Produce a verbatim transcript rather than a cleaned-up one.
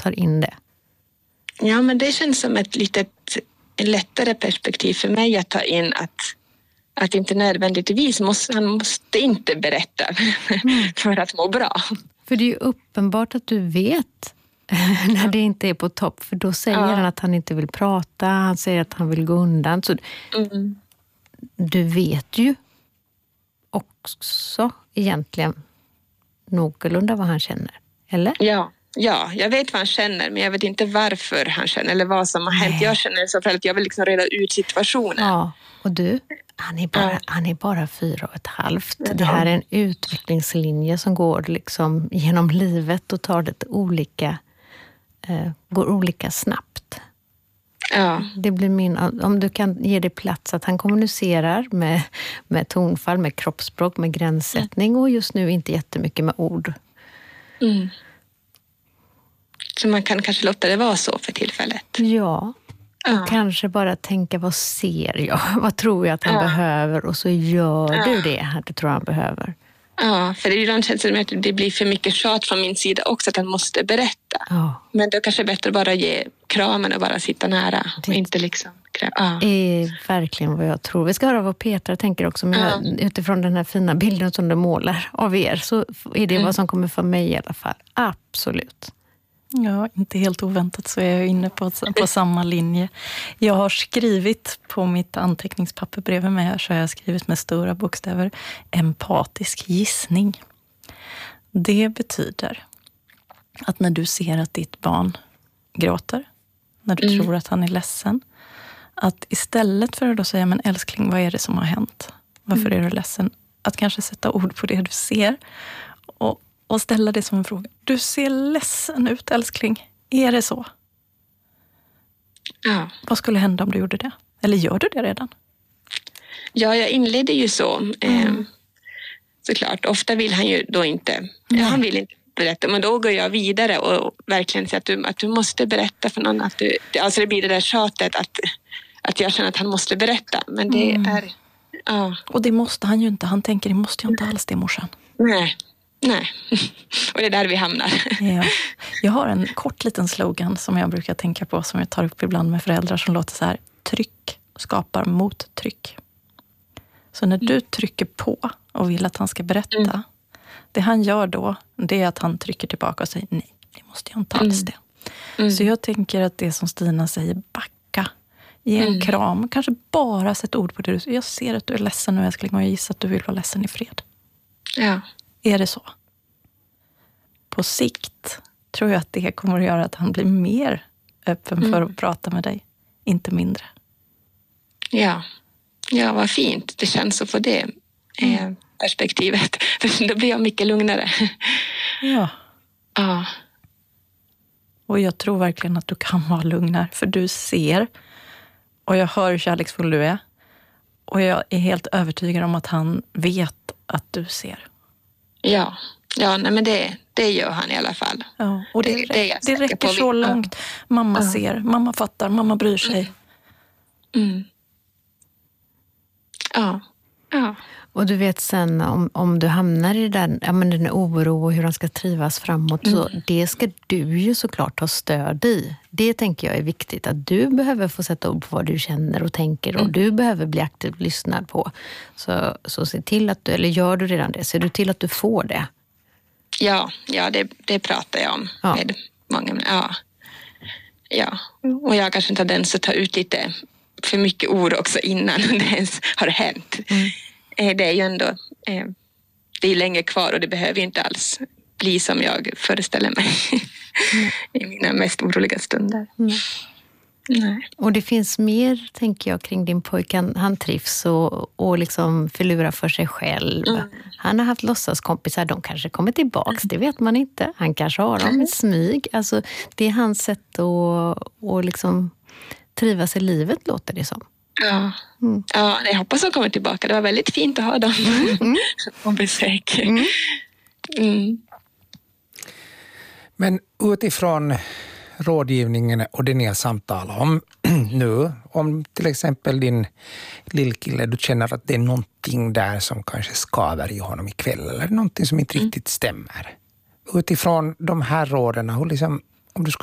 tar in det? Ja, men det känns som ett litet lättare perspektiv för mig att ta in att, att inte nödvändigtvis måste, han måste inte berätta mm. för att må bra. För det är ju uppenbart att du vet när det inte är på topp, för då säger ja. han att han inte vill prata, han säger att han vill gå undan. Så mm. du vet ju också egentligen någorlunda vad han känner, eller? Ja. Ja, jag vet vad han känner, men jag vet inte varför han känner eller vad som har hänt. Nej. Jag känner så för att jag vill liksom reda ut situationen. Ja, och du, han är bara, ja. han är bara fyra och ett halvt. Ja. Det här är en utvecklingslinje som går liksom genom livet och tar det olika, eh, går olika snabbt. Ja. Det blir min, om du kan ge det plats att han kommunicerar med, med tonfall, med kroppsspråk, med gränssättning mm. och just nu inte jättemycket med ord. Mm. Så man kan kanske låta det vara så för tillfället. Ja, ja. Kanske bara tänka, vad ser jag? Vad tror jag att han ja. behöver? Och så gör ja. du det att du tror han behöver. Ja, för det är ibland känns det att det blir för mycket tjat från min sida också att han måste berätta. Ja. Men då kanske är bättre bara ge kramen och bara sitta nära. Det och inte liksom... Ja. är verkligen vad jag tror. Vi ska höra vad Petra tänker också. Men ja. jag, utifrån den här fina bilden som du målar av er så är det mm. vad som kommer för mig i alla fall. Absolut. Ja, inte helt oväntat så är jag inne på, på samma linje. Jag har skrivit på mitt anteckningspapper bredvid mig här, så har jag skrivit med stora bokstäver empatisk gissning. Det betyder att när du ser att ditt barn gråter, när du mm. tror att han är ledsen, att istället för att då säga, men älskling, vad är det som har hänt? Varför mm. är du ledsen? Att kanske sätta ord på det du ser och Och ställa det som en fråga. Du ser ledsen ut, älskling. Är det så? Ja. Vad skulle hända om du gjorde det? Eller gör du det redan? Ja, jag inledde ju så. Mm. Eh, såklart. Ofta vill han ju då inte. Mm. Han vill inte berätta. Men då går jag vidare och verkligen säger att du, att du måste berätta för någon. Att du, alltså det blir det där tjatet att, att jag känner att han måste berätta. Men det mm. är... Ja. Och det måste han ju inte. Han tänker, det måste ju inte alls det, morsan. Nej. Nej, och det är där vi hamnar. Ja. Jag har en kort liten slogan som jag brukar tänka på, som jag tar upp ibland med föräldrar, som låter så här: tryck skapar mottryck. Så när du trycker på och vill att han ska berätta, mm. det han gör då, det är att han trycker tillbaka och säger nej, det måste jag inte alls det. Mm. Så jag tänker att det som Stina säger, backa, ge en mm. kram, kanske bara sätta ord på det du säger. Jag ser att du är ledsen nu, älskling, och jag gissar att du vill vara ledsen i fred. Ja. Är det så? På sikt tror jag att det kommer att göra att han blir mer öppen mm. för att prata med dig. Inte mindre. Ja, ja, vad fint. Det känns så på det mm. eh, perspektivet. Då blir jag mycket lugnare. Ja. Ja. Och jag tror verkligen att du kan vara lugnare. För du ser, och jag hör hur kärleksfull du är. Och jag är helt övertygad om att han vet att du ser. Ja, ja nej, men det, det gör han i alla fall. Ja, och det, det, det, det räcker så långt. Mamma ja. ser, mamma fattar, mamma bryr sig. Mm. Mm. Ja, ja. Och du vet sen om, om du hamnar i den, ja, men den oro och hur han ska trivas framåt, mm. så det ska du ju såklart ha stöd i. Det tänker jag är viktigt, att du behöver få sätta ord på vad du känner och tänker och mm. du behöver bli aktivt lyssnad på. Så, så se till att du, eller gör du redan det, ser du till att du får det. Ja, ja det, det pratar jag om ja. med många. Ja. Ja, och jag kanske inte har den så ta ut lite för mycket ord också innan det ens har hänt. Mm. Det är ju ändå, det är länge kvar och det behöver ju inte alls bli som jag föreställer mig mm. i mina mest oroliga stunder. Mm. Nej. Och det finns mer, tänker jag, kring din pojke. Han, han trivs och, och liksom förlurar för sig själv. Mm. Han har haft låtsaskompisar, de kanske kommer tillbaks, det vet man inte. Han kanske har dem i smyg. Alltså, det är hans sätt att, att liksom trivas i livet, låter det som. Ja. Mm. Ja, jag hoppas de kommer tillbaka. Det var väldigt fint att ha dem mm. på besök. Mm. Mm. Men utifrån rådgivningen och det ni har samtalat om nu, om till exempel din lillkille, du känner att det är någonting där som kanske skaver i honom ikväll, eller någonting som inte mm. riktigt stämmer. Utifrån de här råden, hur liksom, om du skulle